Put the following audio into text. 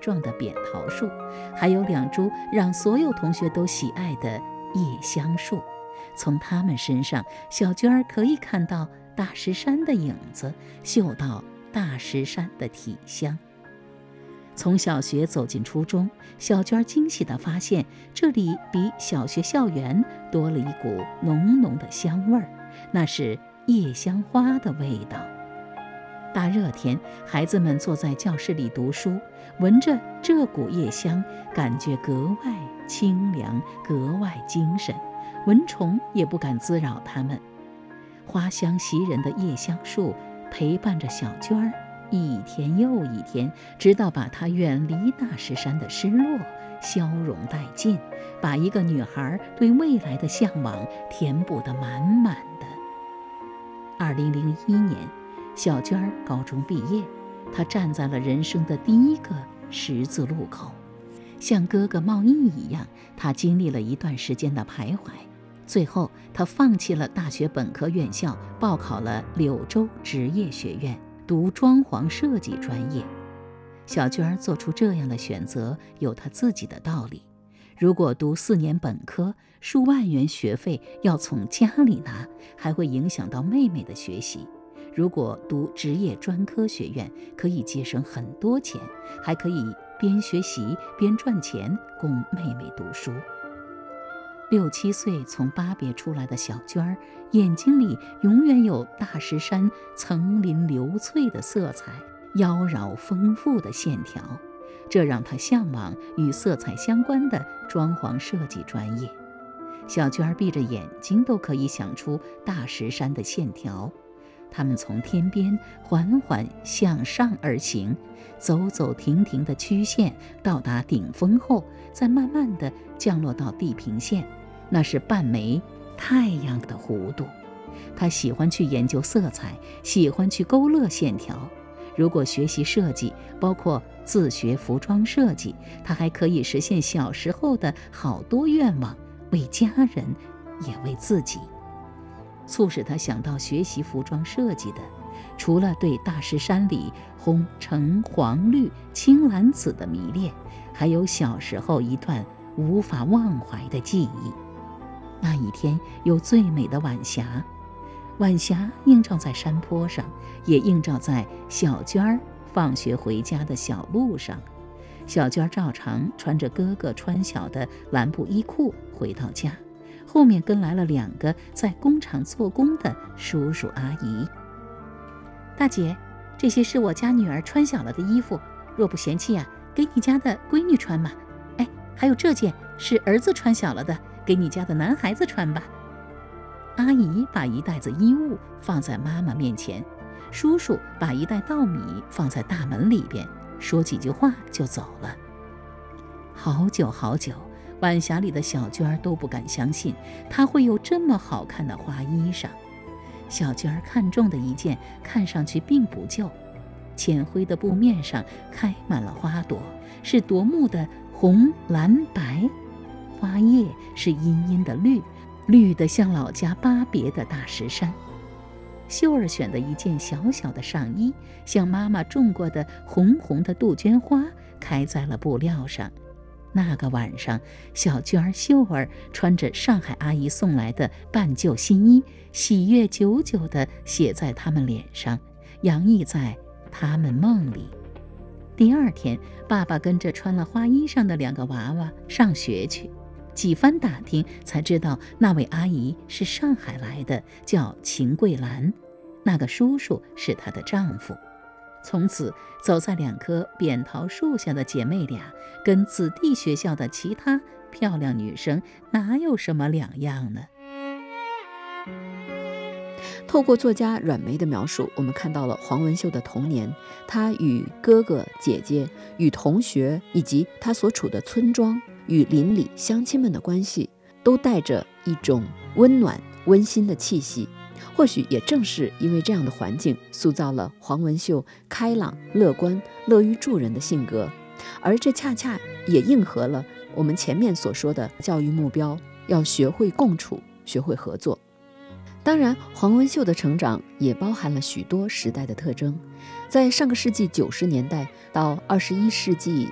状的扁桃树，还有2株让所有同学都喜爱的夜香树。从它们身上，小娟儿可以看到大石山的影子，嗅到大石山的体香。从小学走进初中，小娟儿惊喜地发现，这里比小学校园多了一股浓浓的香味儿，那是夜香花的味道。大热天，孩子们坐在教室里读书，闻着这股夜香，感觉格外清凉，格外精神，蚊虫也不敢滋扰他们。花香袭人的夜香树陪伴着小娟儿一天又一天，直到把她远离大石山的失落消融殆尽，把一个女孩对未来的向往填补得满满的。2001年，小娟儿高中毕业，她站在了人生的第一个十字路口。像哥哥茂毅一样，她经历了一段时间的徘徊，最后她放弃了大学本科院校，报考了柳州职业学院，读装潢设计专业。小娟儿做出这样的选择，有她自己的道理。如果读4年本科，数万元学费要从家里拿，还会影响到妹妹的学习。如果读职业专科学院，可以节省很多钱，还可以边学习边赚钱供妹妹读书。6、7岁从巴别出来的小娟儿，眼睛里永远有大石山层林流翠的色彩，妖娆丰富的线条，这让她向往与色彩相关的装潢设计专业。小娟儿闭着眼睛都可以想出大石山的线条，它们从天边缓缓向上而行，走走停停的曲线到达顶峰后，再慢慢地降落到地平线，那是半枚太阳的弧度。她喜欢去研究色彩，喜欢去勾勒线条。如果学习设计，包括自学服装设计，她还可以实现小时候的好多愿望，为家人也为自己。促使他想到学习服装设计的，除了对大石山里红橙黄绿青蓝紫的迷恋，还有小时候一段无法忘怀的记忆。那一天有最美的晚霞，晚霞映照在山坡上，也映照在小娟儿放学回家的小路上。小娟儿照常穿着哥哥穿小的蓝布衣裤回到家，后面跟来了2个在工厂做工的叔叔阿姨。大姐，这些是我家女儿穿小了的衣服，若不嫌弃呀，给你家的闺女穿嘛。哎，还有这件是儿子穿小了的，给你家的男孩子穿吧。阿姨把一袋子衣物放在妈妈面前，叔叔把一袋稻米放在大门里边，说几句话就走了。好久好久，晚霞里的小娟儿都不敢相信，她会有这么好看的花衣裳。小娟儿看中的一件看上去并不旧，浅灰的布面上开满了花朵，是夺目的红蓝白，花叶是阴阴的绿，绿得像老家巴别的大石山。秀儿选的一件小小的上衣，像妈妈种过的红红的杜鹃花，开在了布料上。那个晚上，小娟儿、秀儿穿着上海阿姨送来的半旧新衣，喜悦久久地写在他们脸上，洋溢在他们梦里。第2天，爸爸跟着穿了花衣裳的2个娃娃上学去，几番打听才知道那位阿姨是上海来的，叫秦桂兰，那个叔叔是她的丈夫。从此走在2棵扁桃树下的姐妹俩，跟子弟学校的其他漂亮女生哪有什么两样呢？ 透过作家阮梅的描述，我们看到了黄文秀的童年，他与哥哥姐姐、与同学以及他所处的村庄与邻里乡亲们的关系，都带着一种温暖温馨的气息。或许也正是因为这样的环境，塑造了黄文秀开朗、乐观、乐于助人的性格，而这恰恰也应和了我们前面所说的教育目标，要学会共处，学会合作。当然，黄文秀的成长也包含了许多时代的特征。在上个世纪90年代到21世纪